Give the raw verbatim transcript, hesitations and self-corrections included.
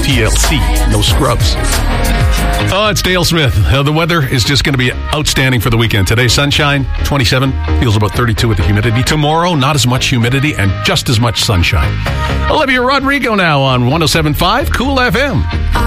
T L C, no scrubs. Oh, it's Dale Smith. Uh, the weather is just going to be outstanding for the weekend. Today, sunshine, twenty-seven, feels about thirty-two with the humidity. Tomorrow, not as much humidity and just as much sunshine. Olivia Rodrigo now on one oh seven point five Cool F M.